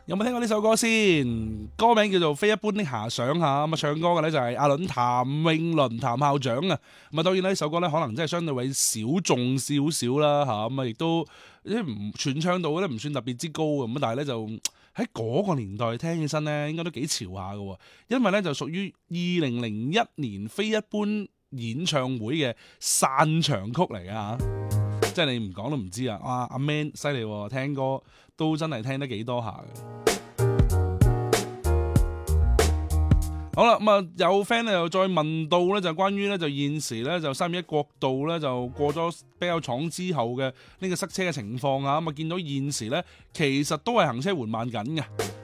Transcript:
有冇聽過呢首歌先？歌名叫做《非一般的遐想》吓，咁啊唱歌嘅咧就係阿倫譚詠麟譚校長啊。咁啊當然呢首歌咧可能真係相對為小眾少少啦吓，咁啊亦都唔傳唱度咧唔算特別之高咁，但係咧就喺嗰個年代聽起身咧應該都幾潮下嘅，因為咧就屬於2001年非一般演唱會嘅散場曲嚟嘅吓。即係你唔講都唔知啊！哇，阿 Man 犀利喎，聽歌都真係聽得幾多下嘅。好啦，咁啊有 friend 咧又再問到咧，就關於咧就現時咧就321國道咧就過咗比較廠之後嘅呢個塞車嘅情況啊，咁啊見到現時咧其實都係行車緩慢緊嘅。